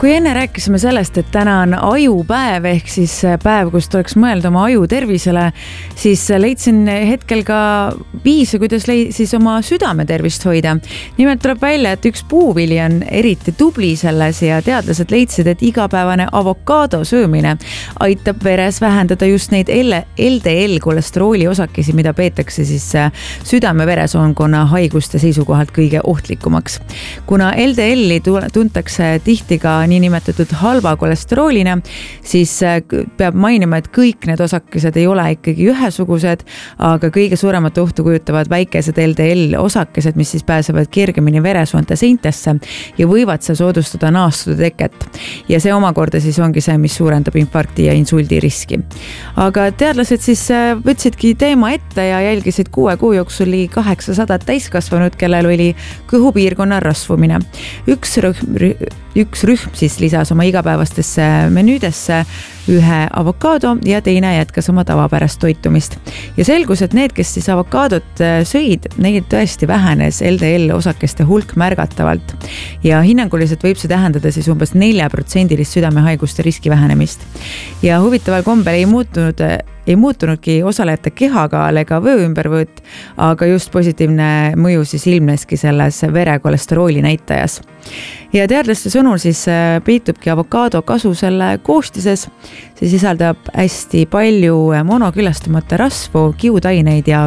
kui enne rääkisime sellest, et täna on ajupäev ehk siis päev, kus tuleks mõelda oma aju tervisele, siis leidsin hetkel ka viise, kuidas siis oma südame tervist hoida. Nimelt tuleb välja, et üks puuvili on eriti tubli selles ja teadlased leidsid, et igapäevane avokaado söömine aitab veres vähendada just neid LDL kolesterooli osakesi, mida peetakse siis südame-veresoonkonna haiguste seisukohalt kõige ohtlikumaks. Kuna LDL-i tuntakse tihti ka niinimetatud halva kolesteroolina, siis peab mainima, et kõik need osakesed ei ole ikkagi ühesugused, aga kõige suuremat ohtu kujutavad väikesed LDL osakesed, mis siis pääsevad kergemini veresoonte seintesse ja võivad see soodustada naastude teket. Ja see omakorda siis ongi see, mis suurendab infarkti ja insuldi riski. Aga teadlased siis võtsidki teema ette ja jälgisid 6 kuu jooksul ligi 800 täiskasvanud, kellel oli kõhupiirkonna rasvumine. Üks rühm siis lisas oma igapäevastesse menüüdesse ühe avokaado ja teine jätkas oma tavapärast toitumist. Ja selgus, et need, kes siis avokaadot sõid, neid tõesti vähenes LDL osakeste hulk märgatavalt. Ja hinnanguliselt võib see tähendada siis umbes 4% südamehaiguste riski vähenemist. Ja huvitaval kombel ei muutunudki osalejate kehakaal ega vöö ümbervõõt, aga just positiivne mõju siis ilmneski selles verekolesterooli näitajas. Ja teadlaste sõnul siis peitubki avokaado kasu selle koostises. See sisaldab hästi palju monokülastamata rasvu, kiudaineid ja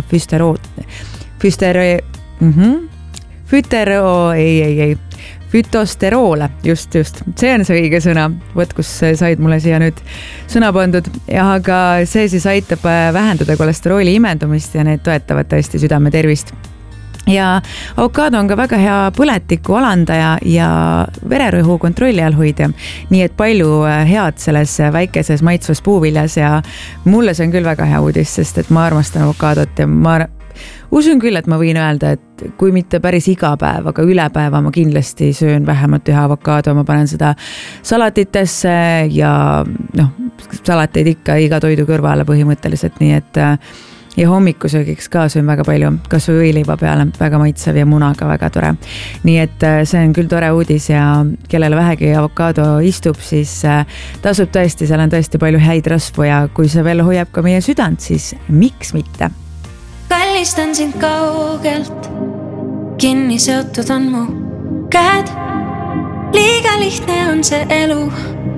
fütosteroole, just. See on see õige sõna. Võt, kus said mulle siia nüüd sõna pandud. Aga see siis aitab vähendada kolesterooli imendumist ja need toetavad tõesti südame tervist. Ja avokaado on ka väga hea põletiku alandaja ja vererõhu kontrolli all hoidja. Nii et palju head selles väikeses maitsvas puuviljas ja mulle see on küll väga hea uudis, sest et ma armastan avokaadot ja ma usun küll, et ma võin öelda, et kui mitte päris iga päev, aga üle päeva ma kindlasti söön vähemalt ühe avokaado, ma panen seda salatitesse ja salateid ikka iga toidu kõrvale põhimõtteliselt, nii et ja hommikusöögiks ka söön väga palju, kas või võileiva peale, väga maitsev ja munaga väga tore. Nii et see on küll tore uudis ja kellele vähegi avokaado istub, siis tasub tõesti, seal on tõesti palju häid rasvu ja kui see veel hoiab ka meie südant, siis miks mitte? Kallistan sind kaugelt, kinni seotud on mu käed. Liiga lihtne on see elu,